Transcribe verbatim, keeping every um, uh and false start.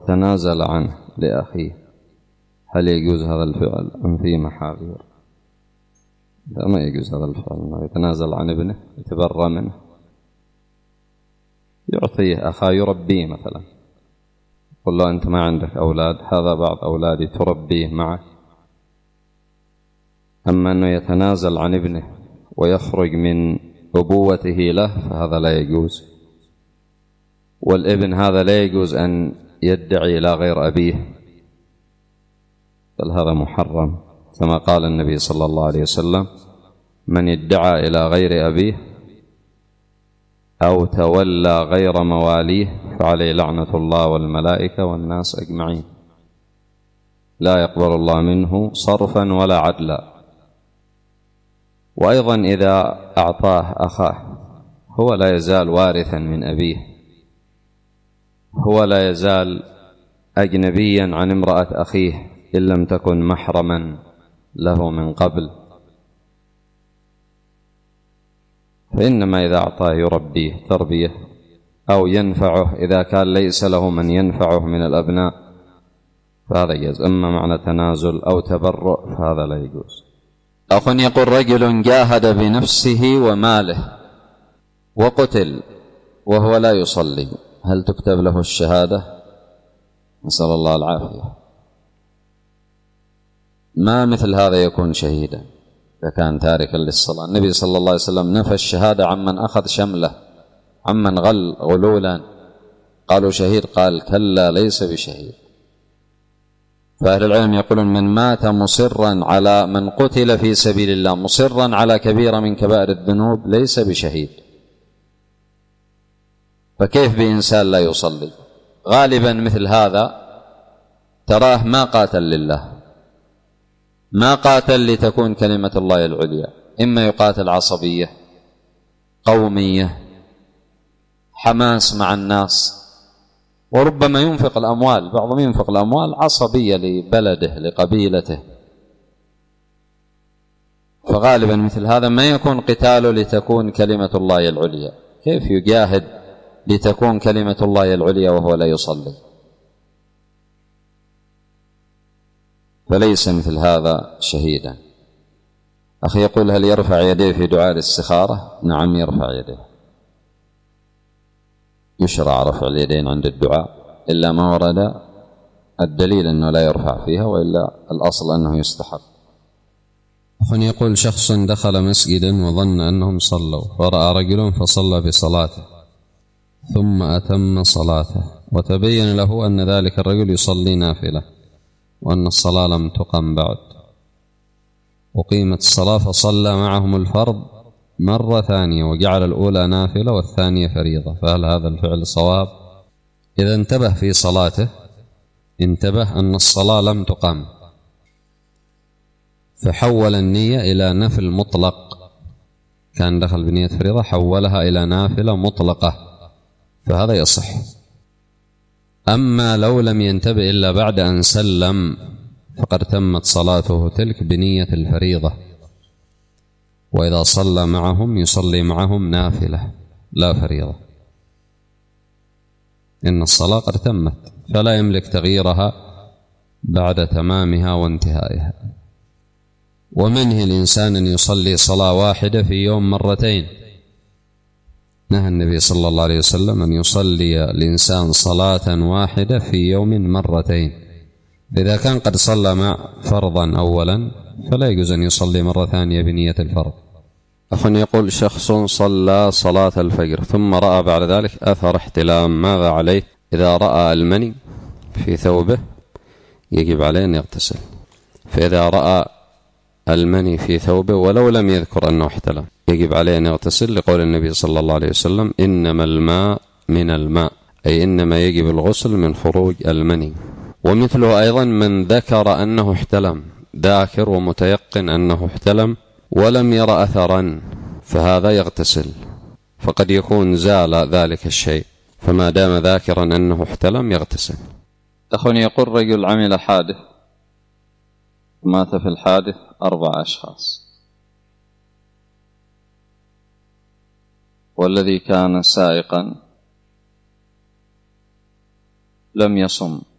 وتنازل عنه لأخيه، هل يجوز هذا الفعل أم فيه محاذير؟ لا، ما يجوز هذا الفعل، ما يتنازل عن ابنه يتبرى منه، يعطيه أخاه يربيه مثلا، قل له أنت ما عندك أولاد، هذا بعض أولادي تربيه معك. أما أنه يتنازل عن ابنه ويخرج من أبوته له فهذا لا يجوز، والابن هذا لا يجوز أن يدعي إلى غير أبيه، بل هذا محرم، كما قال النبي صلى الله عليه وسلم: من ادعى إلى غير أبيه أو تولى غير مواليه فعليه لعنة الله والملائكة والناس أجمعين، لا يقبل الله منه صرفا ولا عدلا. وأيضا إذا أعطاه أخاه هو لا يزال وارثا من أبيه، هو لا يزال أجنبيا عن امرأة أخيه إن لم تكن محرما له من قبل، فإنما إذا أعطاه يربيه تربية أو ينفعه إذا كان ليس له من ينفعه من الأبناء فهذا يجوز. أما معنى تنازل أو تبرؤ فهذا لا يجوز. أخ يقول: رجل جاهد بنفسه وماله وقتل وهو لا يصلي، هل تكتب له الشهادة؟ نسأل الله العافية. ما مثل هذا يكون شهيدا إذا كان تاركا للصلاة. النبي صلى الله عليه وسلم نفى الشهادة عمن أخذ شمله، عمن غل غلولا، قالوا شهيد، قال كلا ليس بشهيد. فأهل العلم يقولون: من مات مصرا على من قتل في سبيل الله مصرا على كبيرة من كبائر الذنوب ليس بشهيد. فكيف بإنسان لا يصلي؟ غالبا مثل هذا تراه ما قاتل لله، ما قاتل لتكون كلمة الله العليا، إما يقاتل عصبية، قومية، حماس مع الناس، وربما ينفق الأموال، بعضهم ينفق الأموال عصبية لبلده لقبيلته. فغالبا مثل هذا ما يكون قتاله لتكون كلمة الله العليا. كيف يجاهد لتكون كلمة الله العليا وهو لا يصلي؟ فليس مثل هذا شهيدا. أخي يقول: هل يرفع يديه في دعاء الاستخارة؟ نعم يرفع يديه، يشرع رفع اليدين عند الدعاء، إلا ما ورد الدليل أنه لا يرفع فيها، وإلا الأصل أنه يستحب. أخ يقول: شخص دخل مسجدا وظن أنهم صلوا، فرأى رجل فصلى بصلاته ثم أتم صلاته، وتبين له أن ذلك الرجل يصلي نافلة وأن الصلاة لم تقم بعد، وقيمت الصلاة فصلى معهم الفرض مرة ثانية وجعل الأولى نافلة والثانية فريضة، فهل هذا الفعل صواب؟ إذا انتبه في صلاته، انتبه أن الصلاة لم تقام فحول النية إلى نفل مطلق، كان دخل بنية فريضة حولها إلى نافلة مطلقة، فهذا يصح. أما لو لم ينتبه إلا بعد أن سلم فقد تمت صلاته تلك بنية الفريضة، وإذا صلى معهم يصلي معهم نافلة لا فريضة، إن الصلاة قد تمت فلا يملك تغييرها بعد تمامها وانتهائها. ومنه الإنسان أن يصلي صلاة واحدة في يوم مرتين، نهى النبي صلى الله عليه وسلم أن يصلي الإنسان صلاة واحدة في يوم مرتين، إذا كان قد صلى مع فرضا أولا فلا يجوز أن يصلي مرة ثانية بنية الفرض. أخ يقول: شخص صلى صلاة الفجر ثم رأى بعد ذلك أثر احتلام، ماذا عليه؟ إذا رأى المني في ثوبه يجب عليه أن يغتسل، فإذا رأى المني في ثوبه ولو لم يذكر أنه احتلم يجب عليه أن يغتسل، لقول النبي صلى الله عليه وسلم: إنما الماء من الماء، أي إنما يجب الغسل من خروج المني. ومثله أيضا من ذكر أنه احتلم، ذاكر ومتيقن أنه احتلم ولم يرى أثرا، فهذا يغتسل، فقد يكون زال ذلك الشيء، فما دام ذاكرا أنه احتلم يغتسل. أخوني يقول: رجل عمل حادث مات في الحادث أربع أشخاص، والذي كان سائقا لم يصم